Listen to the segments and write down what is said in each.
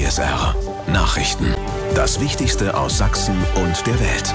PSR Nachrichten. Das Wichtigste aus Sachsen und der Welt.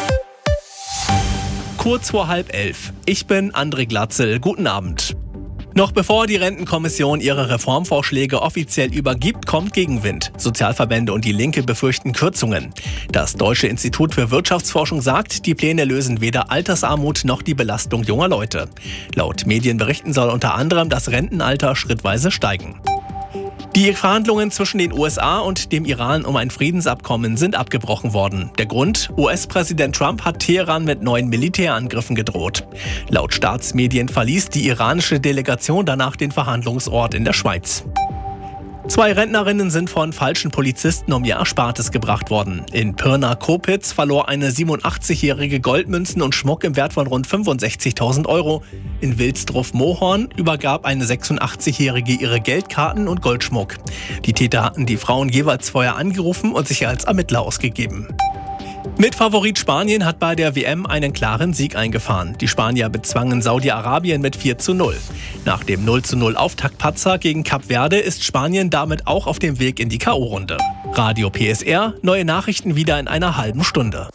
Kurz vor 10:30. Ich bin André Glatzel. Guten Abend. Noch bevor die Rentenkommission ihre Reformvorschläge offiziell übergibt, kommt Gegenwind. Sozialverbände und die Linke befürchten Kürzungen. Das Deutsche Institut für Wirtschaftsforschung sagt, die Pläne lösen weder Altersarmut noch die Belastung junger Leute. Laut Medienberichten soll unter anderem das Rentenalter schrittweise steigen. Die Verhandlungen zwischen den USA und dem Iran um ein Friedensabkommen sind abgebrochen worden. Der Grund? US-Präsident Trump hat Teheran mit neuen Militärangriffen gedroht. Laut Staatsmedien verließ die iranische Delegation danach den Verhandlungsort in der Schweiz. 2 Rentnerinnen sind von falschen Polizisten um ihr Erspartes gebracht worden. In Pirna-Kopitz verlor eine 87-jährige Goldmünzen und Schmuck im Wert von rund 65.000 Euro. In Wilsdruff-Mohorn übergab eine 86-jährige ihre Geldkarten und Goldschmuck. Die Täter hatten die Frauen jeweils vorher angerufen und sich als Ermittler ausgegeben. Mitfavorit Spanien hat bei der WM einen klaren Sieg eingefahren. Die Spanier bezwangen Saudi-Arabien mit 4:0. Nach dem 0:0 Auftaktpatzer gegen Kap Verde ist Spanien damit auch auf dem Weg in die K.O.-Runde. Radio PSR, neue Nachrichten wieder in einer halben Stunde.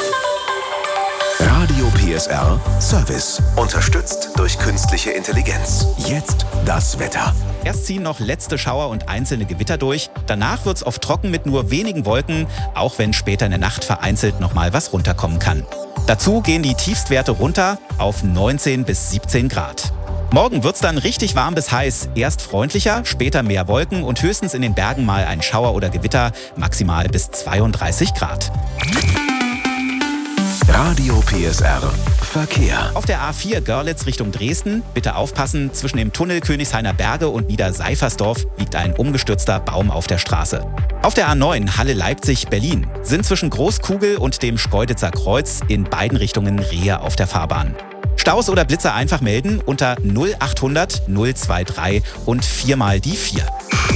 Radio PSR Service. Unterstützt durch künstliche Intelligenz. Jetzt das Wetter. Erst ziehen noch letzte Schauer und einzelne Gewitter durch. Danach wird's oft trocken mit nur wenigen Wolken, auch wenn später in der Nacht vereinzelt noch mal was runterkommen kann. Dazu gehen die Tiefstwerte runter auf 19 bis 17 Grad. Morgen wird's dann richtig warm bis heiß. Erst freundlicher, später mehr Wolken und höchstens in den Bergen mal ein Schauer oder Gewitter, maximal bis 32 Grad. Radio PSR Verkehr. Auf der A4 Görlitz Richtung Dresden, bitte aufpassen, zwischen dem Tunnel Königshainer Berge und Niederseifersdorf liegt ein umgestürzter Baum auf der Straße. Auf der A9 Halle-Leipzig-Berlin sind zwischen Großkugel und dem Schkeuditzer Kreuz in beiden Richtungen Rehe auf der Fahrbahn. Staus oder Blitzer einfach melden unter 0800 023 und 4 mal die 4.